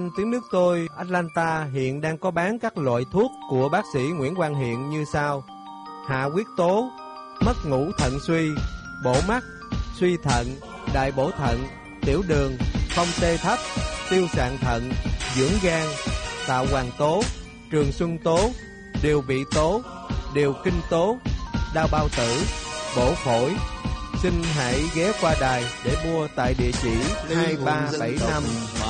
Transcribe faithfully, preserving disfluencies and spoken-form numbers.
Tiếng nước tôi Atlanta hiện đang có bán các loại thuốc của bác sĩ Nguyễn Quang Hiện như sau: hạ huyết tố, mất ngủ thận suy, bổ mắt, suy thận, đại bổ thận, tiểu đường, phong tê thấp, tiêu sạn thận, dưỡng gan, tạo hoàng tố, trường xuân tố, điều vị tố, điều kinh tố, đau bao tử, bổ phổi. Xin hãy ghé qua đài để mua tại địa chỉ hai ba bảy năm